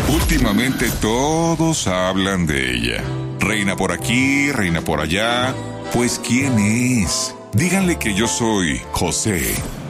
Últimamente todos hablan de ella. Reina por aquí, reina por allá. Pues, ¿quién es? Díganle que yo soy José